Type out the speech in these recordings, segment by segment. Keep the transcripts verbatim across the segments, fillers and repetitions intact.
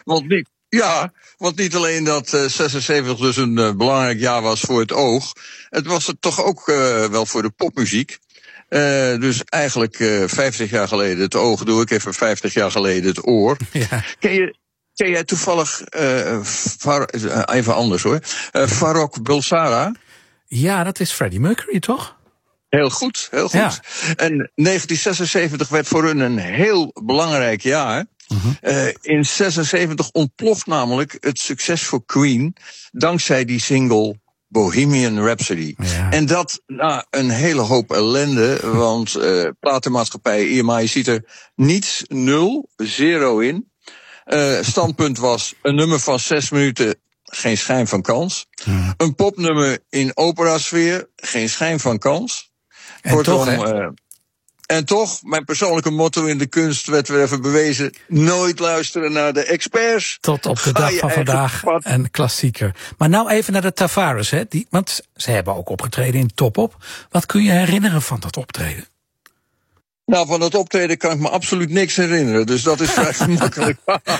Want niet, ja, want niet alleen dat uh, zesenzeventig dus een uh, belangrijk jaar was voor het oog. Het was het toch ook uh, wel voor de popmuziek. Uh, dus eigenlijk uh, vijftig jaar geleden het oog, doe ik even vijftig jaar geleden het oor. Ja. Ken je, ken jij toevallig, uh, Far, uh, even anders hoor, uh, Farrokh Bulsara? Ja, dat is Freddie Mercury, toch? Heel goed, heel goed. Ja. En negentien zesenzeventig werd voor hun een heel belangrijk jaar. Uh-huh. Uh, in zesenzeventig ontploft namelijk het succes voor Queen dankzij die single Bohemian Rhapsody. Ja. En dat na een hele hoop ellende, want uh, platenmaatschappij E M I ziet er niets, nul, zero in. Uh, standpunt was een nummer van zes minuten, geen schijn van kans. Ja. Een popnummer in operasfeer, geen schijn van kans. En Kortom, toch, uh, en toch, mijn persoonlijke motto in de kunst werd weer even bewezen: nooit luisteren naar de experts. Tot op de Ga dag van vandaag pad. Een klassieker. Maar nou even naar de Tavares, hè? Die, want ze hebben ook opgetreden in Top Op. Wat kun je herinneren van dat optreden? Nou, van dat optreden kan ik me absoluut niks herinneren, dus dat is vrij gemakkelijk.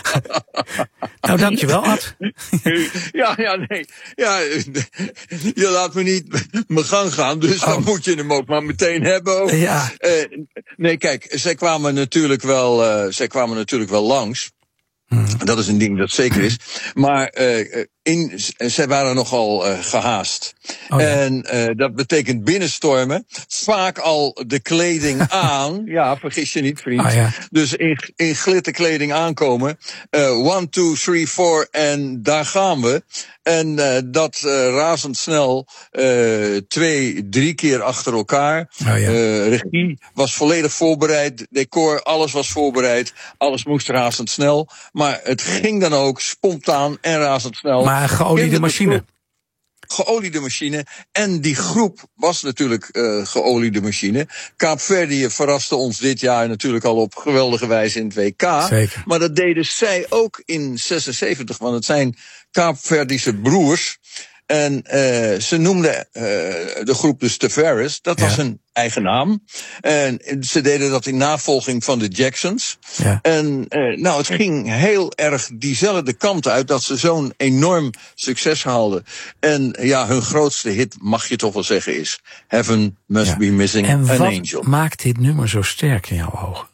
Nou, dankjewel, Ad. Ja, ja, nee. Ja, je laat me niet mijn gang gaan, dus oh. dan moet je hem ook maar meteen hebben. Ook. Ja. Uh, nee, kijk, zij kwamen natuurlijk wel, uh, zij kwamen natuurlijk wel langs. Hmm. Dat is een ding dat zeker is. Maar uh, in, zij waren nogal uh, gehaast. Oh, ja. En uh, dat betekent binnenstormen. Vaak al de kleding aan. Ja, vergis je niet, vriend. Oh, ja. Dus in, in glitterkleding aankomen. Uh, one, two, three, four. En daar gaan we. En uh, dat uh, razendsnel. Uh, twee, drie keer achter elkaar. Oh, ja. uh, regie was volledig voorbereid. Decor, alles was voorbereid. Alles moest razendsnel. Maar het ging dan ook spontaan en razendsnel. Maar een geoliede machine. Geoliede machine. En die groep was natuurlijk uh, geoliede machine. Kaapverdië verraste ons dit jaar natuurlijk al op geweldige wijze in het W K. Zeker. Maar dat deden zij ook in zesenzeventig, want het zijn Kaapverdische broers. En uh, ze noemden uh, de groep dus Tavares. Dat ja. was hun eigen naam. En ze deden dat in navolging van de Jacksons. Ja. En uh, nou, het ging heel erg diezelfde kant uit, dat ze zo'n enorm succes haalden. En ja, hun grootste hit, mag je toch wel zeggen, is Heaven Must ja. Be Missing en an wat Angel. Maakt dit nummer zo sterk in jouw ogen?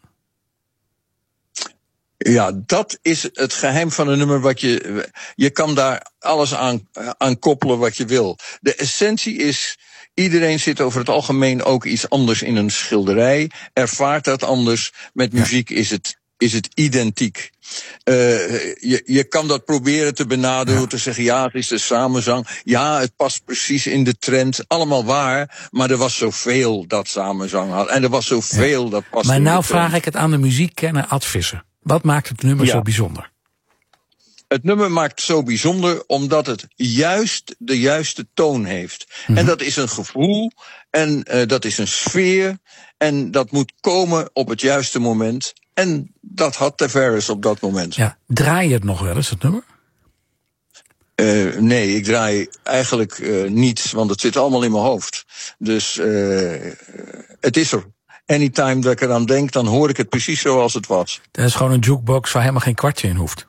Ja, dat is het geheim van een nummer wat je... Je kan daar alles aan, aan koppelen wat je wil. De essentie is, iedereen zit over het algemeen ook iets anders in een schilderij. Ervaart dat anders. Met muziek is het, is het identiek. Uh, je, je kan dat proberen te benaderen door ja. te zeggen, ja, het is de samenzang. Ja, het past precies in de trend. Allemaal waar, maar er was zoveel dat samenzang had. En er was zoveel ja. dat past maar in nou de trend. vraag ik het aan de muziekkenner Ad Visser. Wat maakt het nummer ja. zo bijzonder? Het nummer maakt zo bijzonder omdat het juist de juiste toon heeft. Mm-hmm. En dat is een gevoel en uh, dat is een sfeer. En dat moet komen op het juiste moment. En dat had Tavares op dat moment. Ja, draai je het nog wel eens, het nummer? Uh, nee, ik draai eigenlijk uh, niets, want het zit allemaal in mijn hoofd. Dus uh, het is er. Anytime dat ik eraan denk, dan hoor ik het precies zoals het was. Dat is gewoon een jukebox waar helemaal geen kwartje in hoeft.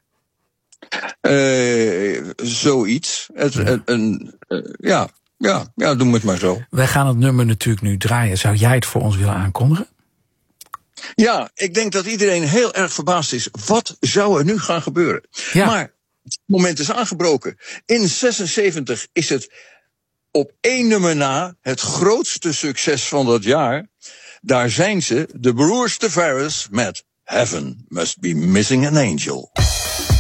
Uh, zoiets. Het, ja. Een, een, uh, ja, ja, ja, doen we het maar zo. Wij gaan het nummer natuurlijk nu draaien. Zou jij het voor ons willen aankondigen? Ja, ik denk dat iedereen heel erg verbaasd is. Wat zou er nu gaan gebeuren? Ja. Maar het moment is aangebroken. In zesenzeventig is het op één nummer na het grootste succes van dat jaar. Daar zijn ze, de broers Tavares met Heaven Must Be Missing an Angel.